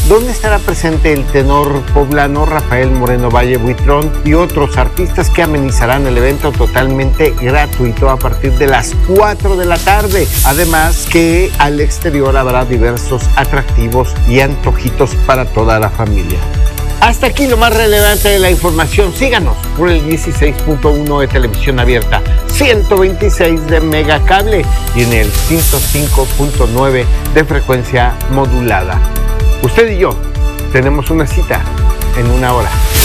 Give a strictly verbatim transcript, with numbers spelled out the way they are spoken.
donde estará presente el tenor poblano Rafael Moreno Valle Buitrón y otros artistas que amenizarán el evento totalmente gratuito a partir de las cuatro de la tarde. Además que al exterior habrá diversos atractivos y antojitos para toda la familia. Hasta aquí lo más relevante de la información. Síganos por el dieciséis punto uno de Televisión Abierta, ciento veintiséis de Megacable y en el ciento cinco punto nueve de frecuencia modulada. Usted y yo tenemos una cita en una hora.